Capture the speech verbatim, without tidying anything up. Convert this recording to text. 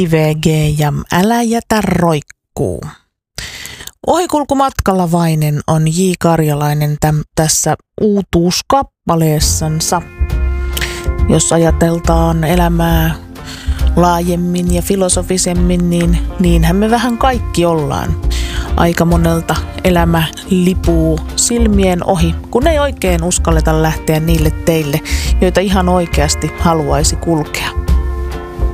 I V G ja Älä jätä roikkuu. Ohikulkumatkalla vainen on J. Karjalainen täm, tässä uutuuskappaleessansa. Jos ajateltaan elämää laajemmin ja filosofisemmin, niin niinhän me vähän kaikki ollaan. Aika monelta elämä lipuu silmien ohi, kun ei oikein uskalleta lähteä niille teille, joita ihan oikeasti haluaisi kulkea.